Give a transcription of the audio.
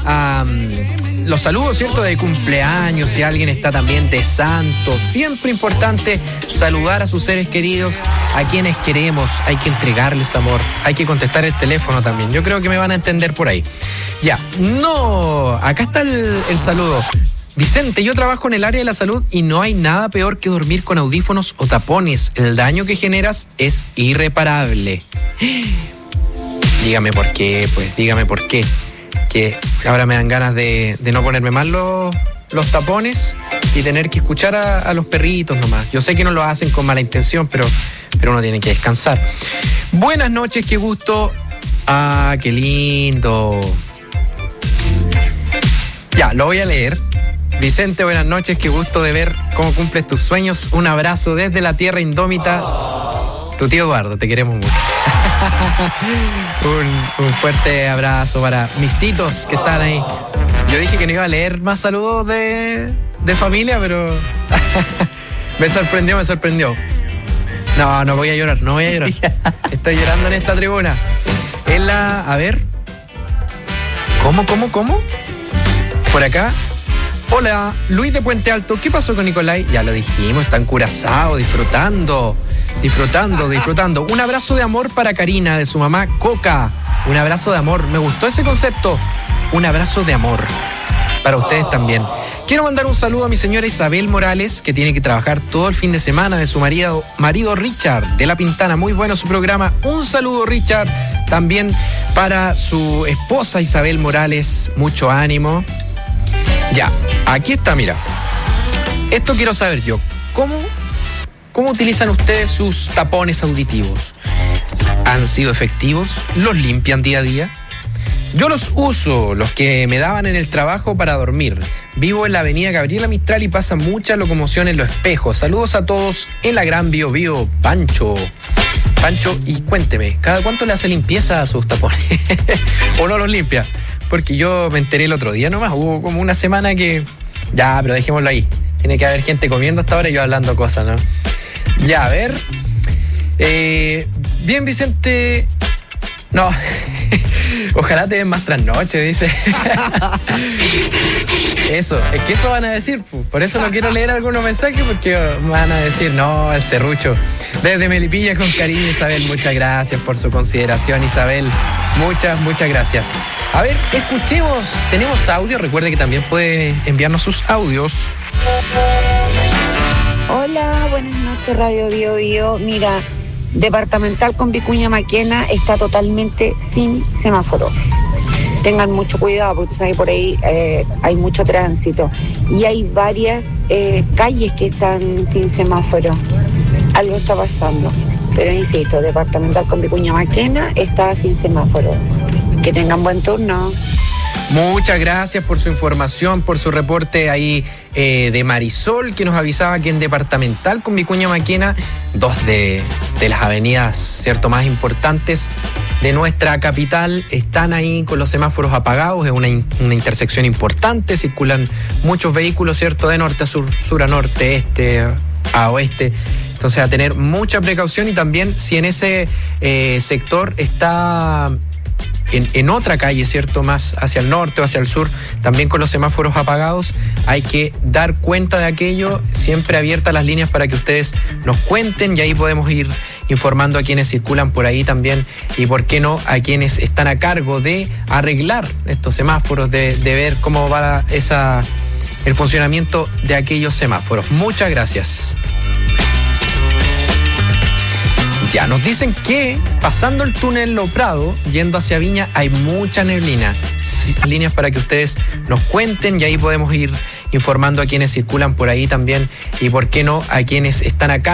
a los saludos, ¿cierto?, de cumpleaños, si alguien está también de santo. Siempre importante saludar a sus seres queridos, a quienes queremos. Hay que entregarles amor, hay que contestar el teléfono también. Yo creo que me van a entender por ahí. Ya, no, acá está el saludo. Vicente, yo trabajo en el área de la salud y no hay nada peor que dormir con audífonos o tapones. El daño que generas es irreparable. Dígame por qué, pues, dígame por qué. Que ahora me dan ganas de no ponerme mal los tapones y tener que escuchar a los perritos nomás. Yo sé que no lo hacen con mala intención, pero uno tiene que descansar. Buenas noches, qué gusto. Ah, qué lindo. Ya, lo voy a leer. Vicente, buenas noches, qué gusto de ver cómo cumples tus sueños. Un abrazo desde la tierra indómita. Tu tío Eduardo, te queremos mucho. un fuerte abrazo para mis titos que están ahí. Yo dije que no iba a leer más saludos de familia, pero me sorprendió. No voy a llorar. Estoy llorando en esta tribuna. A ver. ¿Cómo? Por acá. Hola, Luis de Puente Alto. ¿Qué pasó con Nicolai? Ya lo dijimos, está en Curazao, disfrutando. Un abrazo de amor para Karina, de su mamá Coca. Un abrazo de amor. Me gustó ese concepto. Un abrazo de amor para ustedes también. Quiero mandar un saludo a mi señora Isabel Morales, que tiene que trabajar todo el fin de semana, de su marido Richard, de La Pintana. Muy bueno su programa. Un saludo, Richard. También para su esposa Isabel Morales. Mucho ánimo. Ya, aquí está, mira. Esto quiero saber yo. ¿Cómo utilizan ustedes sus tapones auditivos? ¿Han sido efectivos? ¿Los limpian día a día? Yo los uso, los que me daban en el trabajo para dormir. Vivo en la avenida Gabriela Mistral y pasa mucha locomoción en Los Espejos. Saludos a todos en la Gran Biobío. Pancho, y cuénteme, ¿cada cuánto le hace limpieza a sus tapones? ¿O no los limpia? Porque yo me enteré el otro día nomás, hubo como una semana que... Ya, pero dejémoslo ahí. Tiene que haber gente comiendo hasta ahora y yo hablando cosas, ¿no? Ya, a ver. Bien, Vicente. No. Ojalá te den más trasnoche, dice. Eso, es que eso van a decir. Por eso no quiero leer algunos mensajes, porque van a decir, no, el serrucho. Desde Melipilla, con cariño, Isabel, muchas gracias por su consideración, Isabel. Muchas gracias. A ver, escuchemos. Tenemos audio. Recuerde que también puede enviarnos sus audios. Hola, buenas noches, Radio Biobío. Mira, Departamental con Vicuña Maquena está totalmente sin semáforo. Tengan mucho cuidado porque saben, por ahí hay mucho tránsito y hay varias calles que están sin semáforo. Algo está pasando, pero insisto, Departamental con Vicuña Maquena está sin semáforo. Que tengan buen turno. Muchas gracias por su información, por su reporte ahí de Marisol, que nos avisaba que en Departamental con Vicuña Maquena, dos de las avenidas, ¿cierto?, más importantes de nuestra capital, están ahí con los semáforos apagados. Es una intersección importante, circulan muchos vehículos, ¿cierto?, de norte a sur, sur a norte, este a oeste. Entonces, a tener mucha precaución, y también si en ese sector está... En otra calle, ¿cierto?, más hacia el norte o hacia el sur, también con los semáforos apagados, hay que dar cuenta de aquello, siempre abiertas las líneas para que ustedes nos cuenten, y ahí podemos ir informando a quienes circulan por ahí también, y por qué no a quienes están a cargo de arreglar estos semáforos, de ver cómo va el funcionamiento de aquellos semáforos. Muchas gracias. Ya, nos dicen que pasando el túnel Lo Prado, yendo hacia Viña, hay mucha neblina. Líneas para que ustedes nos cuenten, y ahí podemos ir informando a quienes circulan por ahí también, y por qué no a quienes están acá.